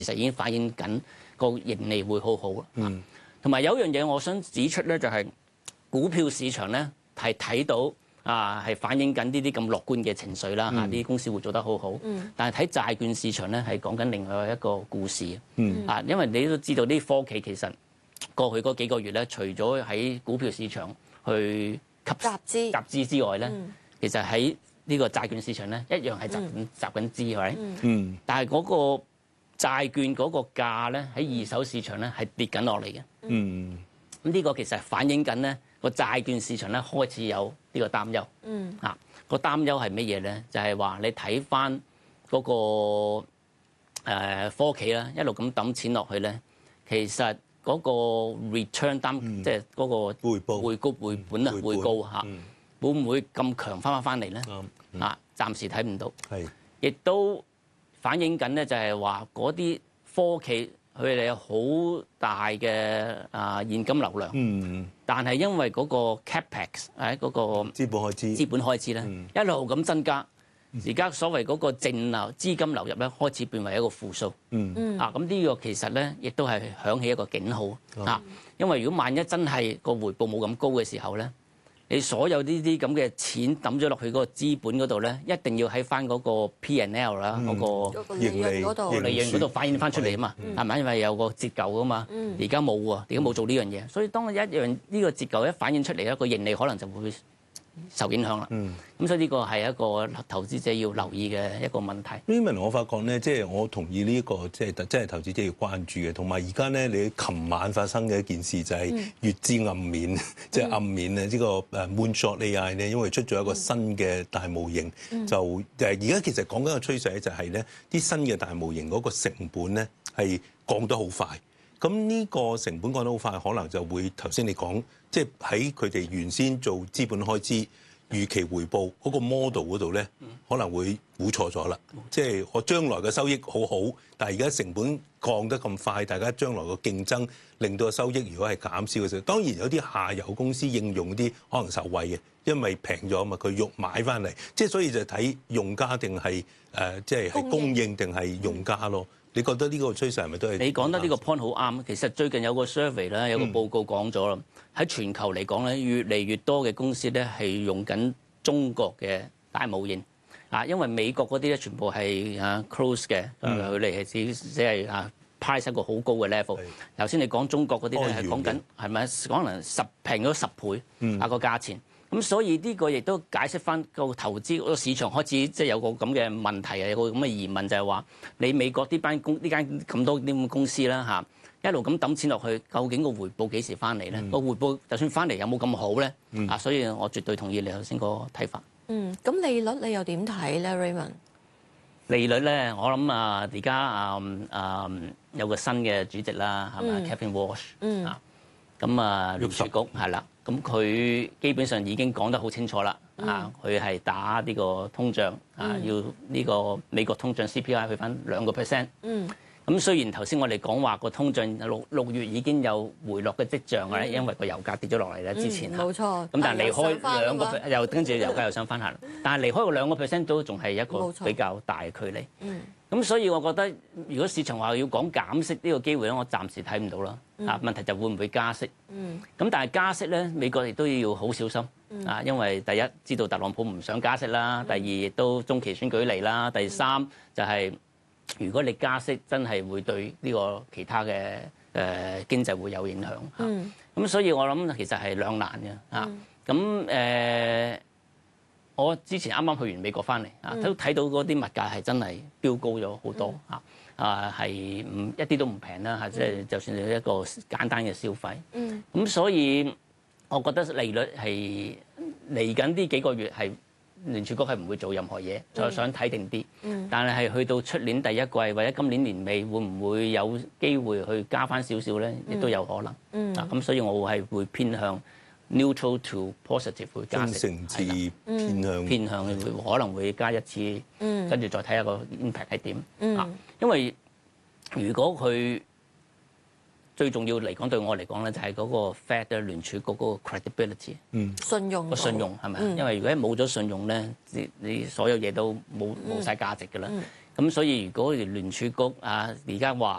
其實已經反映緊個盈利會好好啦。同埋有一樣嘢我想指出咧，就係股票市場咧係睇到係反映緊呢啲咁樂觀嘅情緒啦嚇，啲公司會做得好好。但係睇債券市場咧係講緊另外一個故事。因為你都知道啲科企其實過去嗰幾個月咧，除咗喺股票市場去集資之外咧，其實喺呢個債券市場咧一樣係集緊資，係咪？但係嗰個債券嗰個價咧喺二手市場咧係跌緊落嚟嘅。咁呢個其實反映緊咧個債券市場咧開始有呢個擔憂。個擔憂係乜嘢咧？就係話你睇翻嗰個科企啦，一路咁抌錢落去咧，其實嗰個 return 即係嗰個回本嚇，會唔會咁強翻嚟咧？暫時睇唔到。亦都反映緊咧，就係話嗰啲科企佢哋有好大嘅現金流量，但係因為嗰個 capex 嗰個資本開支咧一路咁增加，而家所謂嗰個淨流資金流入咧開始變為一個負數。咁呢個其實咧亦都係響起一個警號。因為如果萬一真係個回報冇咁高嘅時候咧，你所有呢啲咁嘅錢抌咗落去嗰個資本嗰度咧，一定要喺翻嗰個 P&L 啦，嗰個盈利嗰度反映翻出嚟啊嘛，係咪？因為有個折舊啊嘛，而家冇喎，而家冇做呢樣嘢，所以當呢個折舊一反映出嚟咧，個盈利可能就會受影響啦。咁所以呢個係一個投資者要留意嘅一個問題。 Raymond，我發覺咧，即係我同意呢個即係投資者要關注嘅，同埋而家咧，你琴晚發生嘅一件事就係月之暗面，即係暗面咧，呢個Moonshot AI 咧，因為出咗一個新嘅大模型，就而家其實講緊嘅趨勢就係咧，啲新嘅大模型嗰個成本咧係降得好快。咁呢個成本降得好快，可能就會頭先你講，即係喺佢哋原先做資本開支預期回報嗰個 model 嗰度咧，可能會估錯咗啦。即係我將來嘅收益好好，但係而家成本降得咁快，大家將來個競爭令到個收益如果係減少嘅時候，當然有啲下游公司應用啲可能受惠嘅，因為平咗嘛，佢買翻嚟，即係所以就睇用家定係即係供應定係用家咯。你覺得呢個趨勢係咪都係？ 你講得呢個 point 好啱。其實最近有個 survey 咧，有個報告講咗啦，喺全球嚟講咧，越嚟越多嘅公司咧係用緊中國嘅大模型因為美國嗰啲咧全部係close 嘅，佢哋係只係price 一個好高嘅 level。頭先你講中國嗰啲咧係講緊係咪可能平咗10倍個價錢？咁所以呢個亦都解釋翻個投資個市場開始即係有個咁嘅問題有個咁嘅疑問，就係話你美國呢間咁多啲咁嘅公司啦一路咁抌錢落去，究竟個回報幾時翻嚟咧？個回報就算翻嚟有冇咁好咧？所以我絕對同意你頭先個睇法。 咁利率你又點睇咧 Raymond？ 利率咧，我諗而家有個新嘅主席啦，係咪 Kevin Walsh 咁聯儲局係啦。咁佢基本上已經講得好清楚啦，佢係打呢個通脹，要呢個美國通脹 CPI 去翻2%。咁雖然頭先我哋講話個通脹6月已經有回落嘅跡象嘅，因為個油價跌咗落嚟咧之前。冇錯。咁但係離開2%，又跟住油價又想翻下，但係離開個2%都仲係一個比較大嘅距離。咁所以我覺得，如果市場話要講減息呢個機會咧，我暫時睇唔到啦。問題就會唔會加息？咁但係加息咧，美國亦都要好小心。因為第一知道特朗普唔想加息啦，第二亦都中期選舉嚟啦，第三就係如果你加息，真係會對呢個其他嘅經濟會有影響。咁所以我諗其實係兩難嘅。咁我之前啱啱去完美國翻嚟都睇到嗰啲物價係真係飆高咗好多係一啲都唔平啦即係就算係一個簡單嘅消費。咁所以我覺得利率係嚟緊呢幾個月係聯儲局係唔會做任何嘢，再想睇定啲。但係去到出年第一季或者今年年尾，會唔會有機會去加翻少少咧？亦都有可能。咁所以我係會偏向 neutral to positive 會加息， 正成字偏向可能會加一次，跟住再睇下個 impact 係點。因為如果佢最重要嚟講，對我嚟講咧，就係嗰個 Fed 聯儲局嗰個 credibility，信用係咪？因為如果冇咗信用咧，你所有嘢都冇晒價值㗎啦。 咁所以如果聯儲局而家話